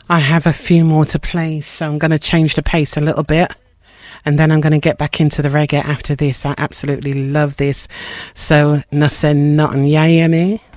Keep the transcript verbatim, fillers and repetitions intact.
I have a few more to play, so I'm going to change the pace a little bit. And then I'm going to get back into the reggae after this. I absolutely love this. So, nothing, nothing, yeah, yeah, me.